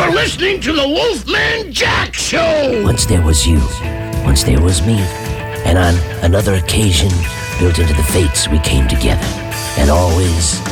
You're listening to the Wolfman Jack Show! Once there was you, once there was me, and on another occasion, built into the fates, we came together. And always